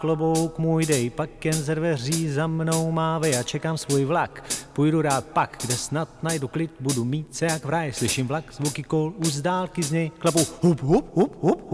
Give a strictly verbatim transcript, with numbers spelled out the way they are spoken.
Klobouk můj dej, pak jen ze dveří za mnou mávej a čekám svůj vlak. Půjdu rád pak, kde snad najdu klid, budu mít se jak v ráji. Slyším vlak, zvuky kol, už z dálky z něj klapou hup, hup, hup, hup, hup.